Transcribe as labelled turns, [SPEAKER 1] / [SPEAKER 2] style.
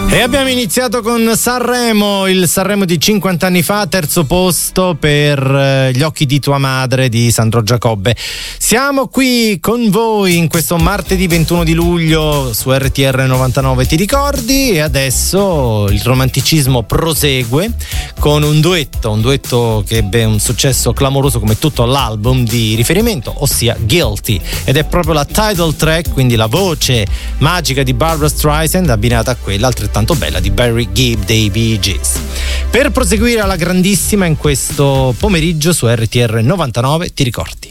[SPEAKER 1] E abbiamo iniziato con Sanremo, il Sanremo di 50 anni fa, terzo posto per Gli occhi di tua madre di Sandro Giacobbe. Siamo qui con voi in questo martedì 21 di luglio su RTR 99, ti ricordi? E adesso il romanticismo prosegue con un duetto che ebbe un successo clamoroso come tutto l'album di riferimento, ossia Guilty, ed è proprio la title track, quindi la voce magica di Barbra Streisand abbinata a quella altrettanto bella di Barry Gibb dei Bee Gees. Per proseguire alla grandissima in questo pomeriggio su RTR 99, ti ricordi?